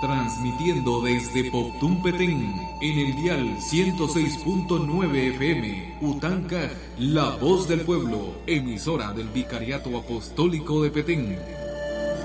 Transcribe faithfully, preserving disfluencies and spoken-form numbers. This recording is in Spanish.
Transmitiendo desde Poptún Petén, en el dial ciento seis punto nueve F M, Utancaj, La Voz del Pueblo, emisora del Vicariato Apostólico de Petén.